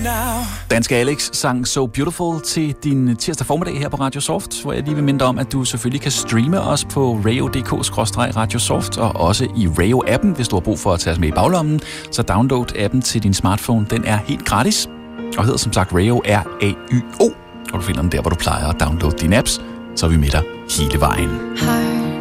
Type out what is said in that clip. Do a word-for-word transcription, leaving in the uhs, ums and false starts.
Danske Alex sang So Beautiful til din tirsdag formiddag her på Radio Soft, hvor jeg lige vil minde om, at du selvfølgelig kan streame os på radio punktum d k skråstreg radiosoft og også i Rayo-appen, hvis du har brug for at tage os med i baglommen. Så download appen til din smartphone. Den er helt gratis og hedder som sagt Rayo, R A Y O. Og du finder den der, hvor du plejer at downloade dine apps, så er vi med dig hele vejen. Hej.